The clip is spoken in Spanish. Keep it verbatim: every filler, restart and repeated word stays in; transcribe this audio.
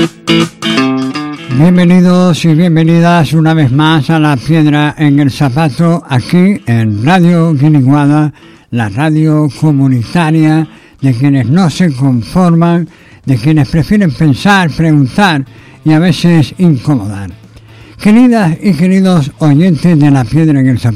Bienvenidos y bienvenidas una vez más a La Piedra en el Zapato, aquí en Radio Guiniguada, la radio comunitaria de quienes no se conforman, de quienes prefieren pensar, preguntar y a veces incomodar. Queridas y queridos oyentes de La Piedra en el Zapato,